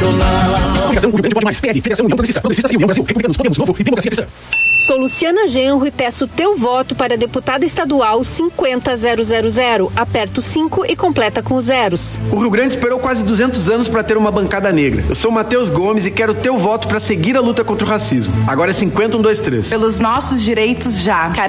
Coligação Rio Grande Pode Mais, PL, Federação União Progressista, Progressistas e União Brasil, Republicanos, Podemos Novo e Democracia Cristã. Sou Luciana Genro e peço teu voto para deputada estadual 50000. Aperta o 5 e completa com os zeros. O Rio Grande esperou quase 200 anos para ter uma bancada negra. Eu sou Matheus Gomes e quero teu voto para seguir a luta contra o racismo. Agora é 50-1-2-3. Pelos nossos direitos já.